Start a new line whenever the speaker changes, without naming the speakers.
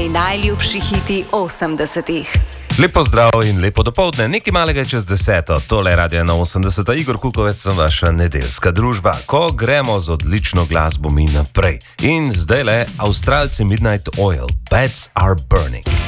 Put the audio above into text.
Tvoji najljubši hiti 80-ih.
Lepo zdrav in lepo dopoldne, nekaj malega čez 10. Tole je Radio 81, Igor Kukovec, sem vaša nedeljska družba, ko gremo z odlično glasbo mi naprej. In zdaj le Avstralci Midnight Oil, Beds Are Burning.